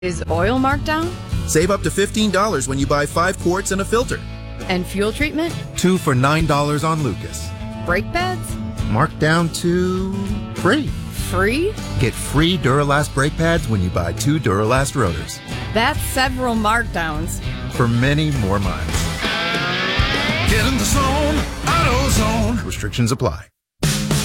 Is oil marked down? Save up to $15 when you buy 5 quarts and a filter. And fuel treatment? 2 for $9 on Lucas. Brake pads? Marked down to free. Free? Get free Duralast brake pads when you buy 2 Duralast rotors. That's several markdowns. For many more miles. Get in the zone, AutoZone. Restrictions apply.